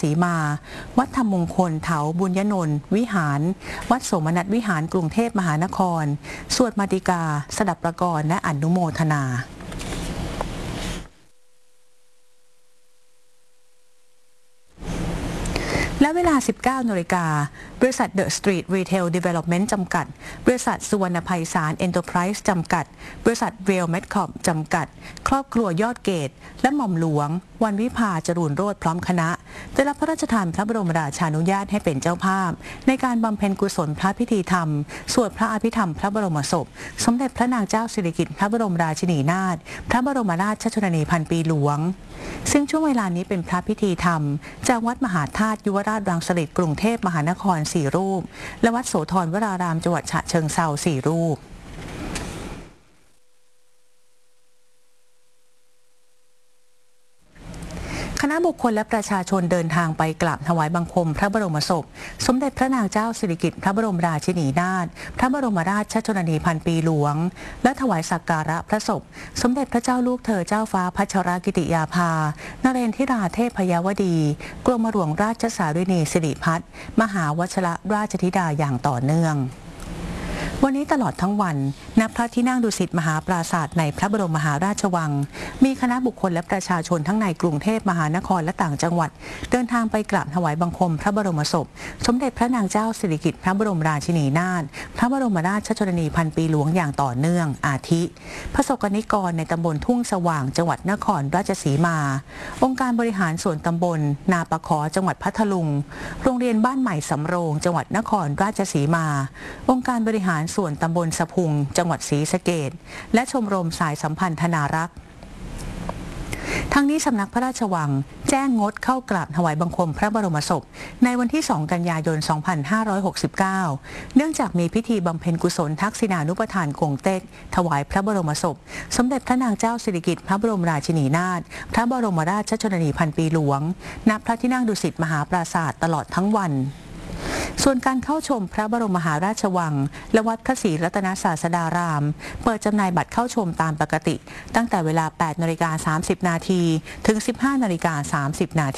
สีมาวัดธรรมมงคลเถาบุญยนนท์วิหารวัดโสมนัสวิหารกรุงเทพมหานครสวดมาติกาสดับประกรณ์และอนุโมทนาและเวลา 19 นาฬิกาบริษัท The Street Retail Development จำกัดบริษัทสุวรรณไพศาล Enterprise จำกัดบริษัท Real Medcorp จำกัดครอบครัวยอดเกตและหม่อมหลวงวันวิภาจรูญโรจน์พร้อมคณะได้รับพระราชทานพระบรมราชานุญาตให้เป็นเจ้าภาพในการบำเพ็ญกุศลพระพิธีธรรมสวดพระอภิธรรมพระบรมศพสมเด็จพระนางเจ้าสิริกิติ์พระบรมราชินีนาถพระบรมราชชนนีพันปีหลวงซึ่งช่วงเวลานี้เป็นพระพิธีธรรมจากวัดมหาธาตุยุวราชรังสฤษฎ์กรุงเทพมหานคร4 รูปและวัดโสธรวรารามจังหวัดฉะเชิงเทรา4 รูปคณะบุคคลและประชาชนเดินทางไปกราบถวายบังคมพระบรมศพสมเด็จพระนางเจ้าสิริกิติ์พระบรมราชินีนาถพระบรมราชชนนีพันปีหลวงและถวายสักการะพระศพสมเด็จพระเจ้าลูกเธอเจ้าฟ้าพัชรกิติยาภานเรนทิราเทพยวดีกรมหลวงราชสารินีสิริพัฒน์มหาวชิรราชธิดาอย่างต่อเนื่องวันนี้ตลอดทั้งวันณพระที่นั่งดุสิตมหาปราสาทในพระบรมมหาราชวังมีคณะบุคคลและประชาชนทั้งในกรุงเทพมหานครและต่างจังหวัดเดินทางไปกราบถวายบังคมพระบรมศพสมเด็จพระนางเจ้าสิริกิติ์พระบรมราชินีนาถพระบรมราชชนนีพันปีหลวงอย่างต่อเนื่องอาทิพระสกนิกรในตำบลทุ่งสว่างจังหวัดนครราชสีมาองค์การบริหารส่วนตำบลนาปะขอจังหวัดพัทลุงโรงเรียนบ้านใหม่สำโรงจังหวัดนครราชสีมาองค์การบริหารส่วนตำบลสะพุงจังหวัดศรีสะเกษและชมรมสายสัมพันธนารักษ์ทั้งนี้สำนักพระราชวังแจ้งงดเข้ากราบถวายบังคมพระบรมศพในวันที่ 2 กันยายน 2569 เนื่องจากมีพิธีบำเพ็ญกุศลทักษิณานุปทานกงเต็กถวายพระบรมศพสมเด็จพระนางเจ้าสิริกิติ์พระบรมราชินีนาถพระบรมราชชนนีพันปีหลวงณพระที่นั่งดุสิตมหาปราสาทตลอดทั้งวันส่วนการเข้าชมพระบรมมหาราชวังและวัดพระศรีรัตนศาสดารามเปิดจำหน่ายบัตรเข้าชมตามปกติตั้งแต่เวลา 8:30 น.ถึง 15:30 น.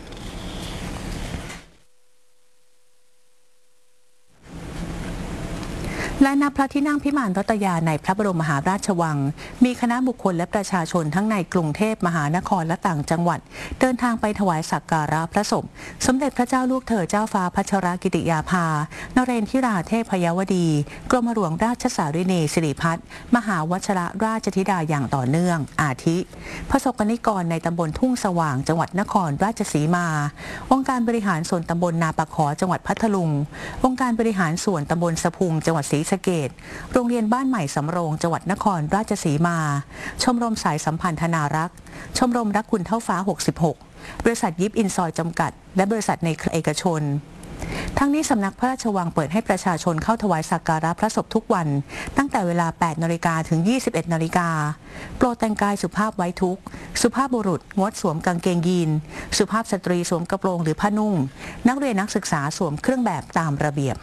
และณพระที่นั่งพิมานรัตยาในพระบรมมหาราชวังมีคณะบุคคลและประชาชนทั้งในกรุงเทพมหานครและต่างจังหวัดเดินทางไปถวายสักการะพระศพสมเด็จพระเจ้าลูกเธอเจ้าฟ้าพัชรกิติยาภานเรนทิราเทพยวดีกรมหลวงราชสารินีสิริพัฒน์มหาวชิรราชธิดาอย่างต่อเนื่องอาทิพระสกนิกรในตำบลทุ่งสว่างจังหวัดนครราชสีมาองค์การบริหารส่วนตำบลนาปะขอจังหวัดพัทลุงองค์การบริหารส่วนตำบลสะพุงจังหวัดศรีสะเกษโรงเรียนบ้านใหม่สำโรงจังหวัดนครราชสีมาชมรมสายสัมพันธนารักษ์ชมรมรักคุณเท่าฟ้า66บริษัทยิปอินซอยจำกัดและบริษัทในเครือเอกชนทั้งนี้สำนักพระราชวังเปิดให้ประชาชนเข้าถวายสักการะพระศพทุกวันตั้งแต่เวลา 8 นาฬิกาถึง 21 นาฬิกาโปรดแต่งกายสุภาพไว้ทุกข์สุภาพบุรุษงดสวมกางเกงยีนสุภาพสตรีสวมกระโปรงหรือผ้านุ่งนักเรียนนักศึกษาสวมเครื่องแบบตามระเบียบ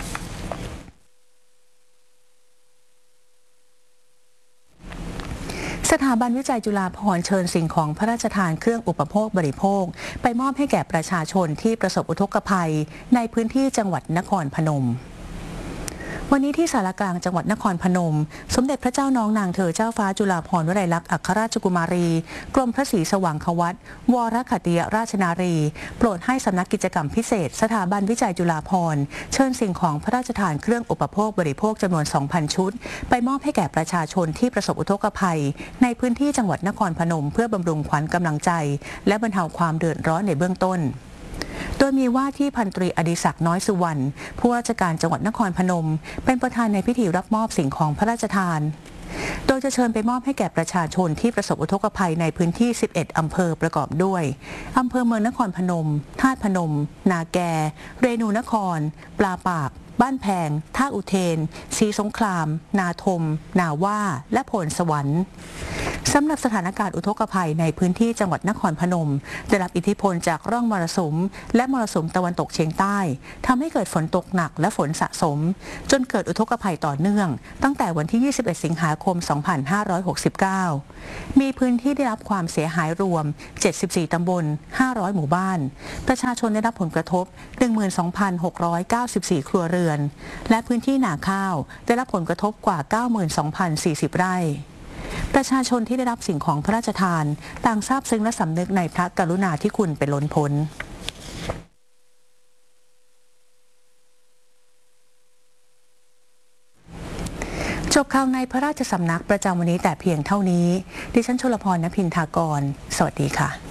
สถาบันวิจัยจุฬาภรณ์เชิญสิ่งของพระราชทานเครื่องอุปโภคบริโภคไปมอบให้แก่ประชาชนที่ประสบอุทกภัยในพื้นที่จังหวัดนครพนมวันนี้ที่ศาลากลางจังหวัดนครพนมสมเด็จพระเจ้าน้องนางเธอเจ้าฟ้าจุฬาภรณ์วลัยลักษณ์อัครราชกุมารีกรมพระศรีสว่างควัตรวรขัตติยราชนารีโปรดให้สำนักกิจกรรมพิเศษสถาบันวิจัยจุฬาภรณ์เชิญสิ่งของพระราชทานเครื่องอุปโภคบริโภคจำนวน 2,000 ชุดไปมอบให้แก่ประชาชนที่ประสบอุทกภัยในพื้นที่จังหวัดนครพนมเพื่อบำรุงขวัญกำลังใจและบรรเทาความเดือดร้อนในเบื้องต้นโดยมีว่าที่พันตรีอดิศักดิ์น้อยสุวรรณผู้ว่าราชการจังหวัดนครพนมเป็นประธานในพิธีรับมอบสิ่งของพระราชทานโดยจะเชิญไปมอบให้แก่ประชาชนที่ประสบอุทกภัยในพื้นที่ 11 อำเภอประกอบด้วยอำเภอเมืองนครพนมธาตุพนมนาแกเรนูนครปลาปากบ้านแพงท่าอุเทนศรีสงครามนาทมนาว่าและโพนสวรรค์สำหรับสถานการณ์อุทกภัยในพื้นที่จังหวัดนครพนมได้รับอิทธิพลจากร่องมรสุมและมรสุมตะวันตกเฉียงใต้ทำให้เกิดฝนตกหนักและฝนสะสมจนเกิดอุทกภัยต่อเนื่องตั้งแต่วันที่ 21 สิงหาคม 2569 มีพื้นที่ได้รับความเสียหายรวม 74 ตำบล 500 หมู่บ้าน ประชาชนได้รับผลกระทบ 12,694 ครัวเรือน และพื้นที่นาข้าวได้รับผลกระทบกว่า 92,040 ไร่ประชาชนที่ได้รับสิ่งของพระราชทานต่างซาบซึ้งและสำนึกในพระกรุณาธิคุณเป็นล้นพ้นจบข่าวในพระราชสำนักประจำวันนี้แต่เพียงเท่านี้ดิฉันชลพร ณ พินทากรสวัสดีค่ะ